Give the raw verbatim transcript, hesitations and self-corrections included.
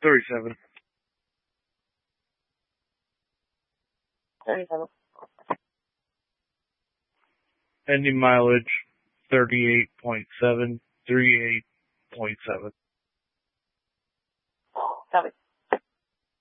thirty-seven. thirty-seven. Ending mileage, thirty-eight point seven, thirty-eight point seven. Copy.